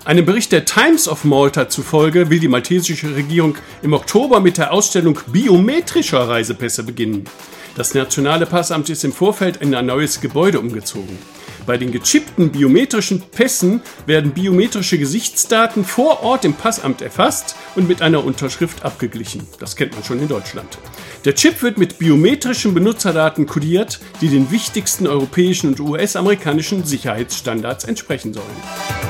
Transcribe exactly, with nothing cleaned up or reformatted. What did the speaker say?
Einem Bericht der Times of Malta zufolge will die maltesische Regierung im Oktober mit der Ausstellung biometrischer Reisepässe beginnen. Das nationale Passamt ist im Vorfeld in ein neues Gebäude umgezogen. Bei den gechippten biometrischen Pässen werden biometrische Gesichtsdaten vor Ort im Passamt erfasst und mit einer Unterschrift abgeglichen. Das kennt man schon in Deutschland. Der Chip wird mit biometrischen Benutzerdaten kodiert, die den wichtigsten europäischen und U S-amerikanischen Sicherheitsstandards entsprechen sollen.